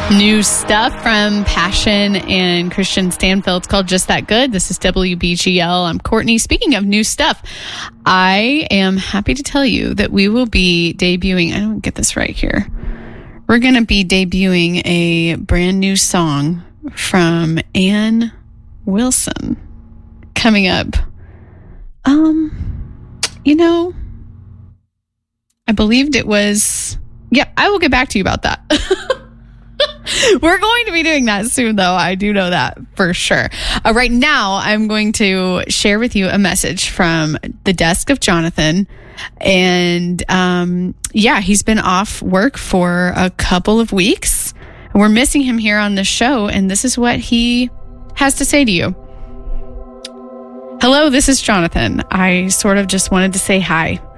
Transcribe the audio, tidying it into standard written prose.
New stuff from Passion and Christian Stanfield. It's called Just That Good. This is WBGL. I'm Courtney. Speaking of new stuff, I am happy to tell you that we will be debuting, I don't get this right here. We're going to be debuting a brand new song from Ann Wilson coming up. I believed it was, I will get back to you about that. We're going to be doing that soon, though. I do know that for sure. Right now, I'm going to share with you a message from the desk of Jonathan. And he's been off work for a couple of weeks. We're missing him here on the show. And this is what he has to say to you. Hello, this is Jonathan. I sort of just wanted to say hi.